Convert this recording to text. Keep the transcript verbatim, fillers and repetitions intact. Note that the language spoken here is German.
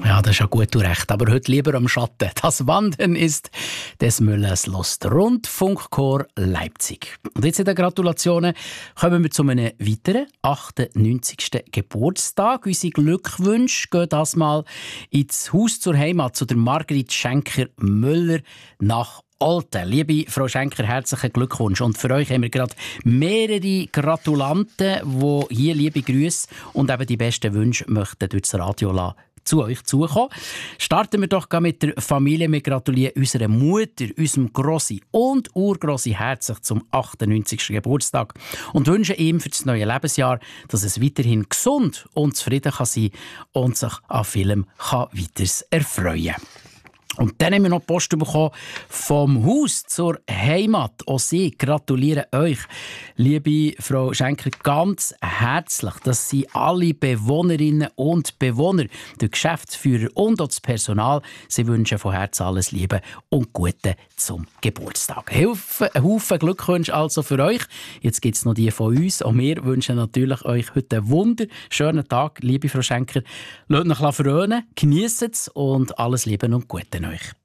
Ja, das ist ja gut und recht, aber heute lieber am Schatten. Das Wandern ist des Müllers Lust. Rundfunkchor Leipzig. Und jetzt in den Gratulationen kommen wir zu einem weiteren achtundneunzigsten Geburtstag. Unsere Glückwünsche gehen das mal ins Haus zur Heimat zu der Margrit Schenker-Müller nach Olten. Liebe Frau Schenker, herzlichen Glückwunsch. Und für euch haben wir gerade mehrere Gratulanten, die hier liebe Grüße und eben die besten Wünsche möchten durch das Radio lassen zu euch zukommen. Starten wir doch mit der Familie. Wir gratulieren unserer Mutter, unserem Grossi und Urgrossi herzlich zum achtundneunzigsten Geburtstag und wünschen ihm für das neue Lebensjahr, dass es weiterhin gesund und zufrieden kann sein und sich an vielem kann weiters erfreuen. Und dann haben wir noch Post bekommen vom Haus zur Heimat. Auch Sie gratulieren euch, liebe Frau Schenker, ganz herzlich, dass Sie alle Bewohnerinnen und Bewohner, die Geschäftsführer und auch das Personal, sie wünschen von Herzen alles Liebe und Gute zum Geburtstag. Ein Haufen Glückwünsche also für euch. Jetzt gibt es noch die von uns. Auch wir wünschen natürlich euch heute einen wunderschönen Tag, liebe Frau Schenker. Lasst euch verwöhnen, genießt es und alles Liebe und Gute euch.